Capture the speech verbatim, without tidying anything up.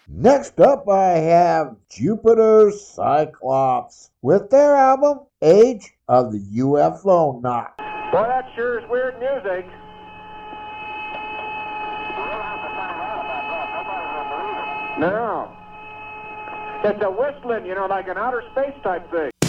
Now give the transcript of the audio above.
Next up, I have Jupiter Cyclops with their album Age of the U F O Knock. Boy, that sure is weird music. No. It's a whistling, you know, like an outer space type thing.